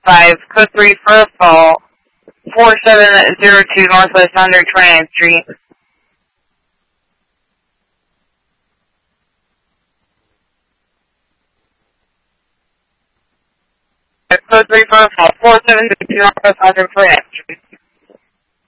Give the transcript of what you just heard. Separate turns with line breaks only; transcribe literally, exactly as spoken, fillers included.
five, code three for fall, four seven zero two Northwest one hundred twentieth Street. Code three for fall, four seven zero two Northwest one hundred twentieth Street.